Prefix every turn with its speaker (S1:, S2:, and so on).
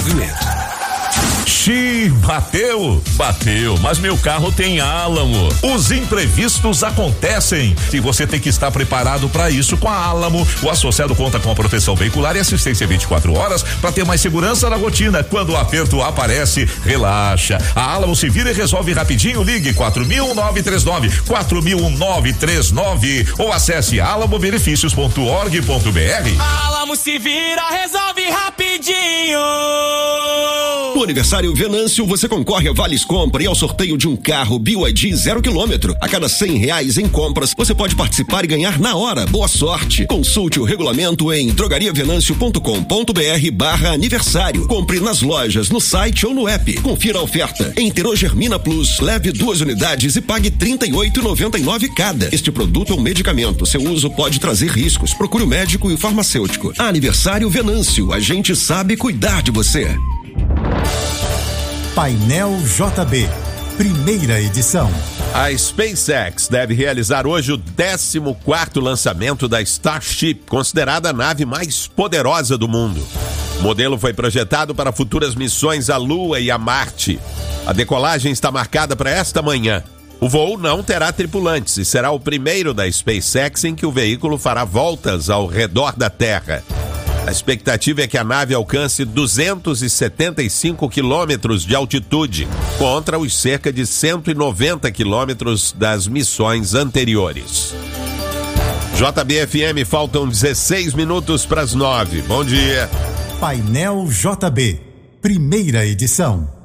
S1: Desenvolvimento.
S2: Bateu, mas meu carro tem Álamo. Os imprevistos acontecem e você tem que estar preparado para isso com a Álamo. O associado conta com a proteção veicular e assistência 24 horas para ter mais segurança na rotina. Quando o aperto aparece, relaxa. A Álamo se vira e resolve rapidinho. Ligue 4.939 ou acesse alamobenefícios.org.br.
S3: Álamo se vira, resolve rapidinho.
S1: No aniversário Venâncio, você concorre a vales compra e ao sorteio de um carro BYD 0 km. A cada R$100 em compras, você pode participar e ganhar na hora. Boa sorte! Consulte o regulamento em drogariavenancio.com.br/aniversário. Compre nas lojas, no site ou no app. Confira a oferta. Em Enterogermina Plus, leve 2 unidades e pague R$38,99 cada. Este produto é um medicamento. Seu uso pode trazer riscos. Procure o médico e o farmacêutico. Aniversário Venâncio. A gente sabe cuidar de você.
S4: Painel JB, primeira edição.
S5: A SpaceX deve realizar hoje o 14º lançamento da Starship, considerada a nave mais poderosa do mundo. O modelo foi projetado para futuras missões à Lua e a Marte. A decolagem está marcada para esta manhã. O voo não terá tripulantes e será o primeiro da SpaceX em que o veículo fará voltas ao redor da Terra. A expectativa é que a nave alcance 275 quilômetros de altitude, contra os cerca de 190 quilômetros das missões anteriores. JB-FM, faltam 16 minutos para as 9. Bom dia.
S4: Painel JB, primeira edição.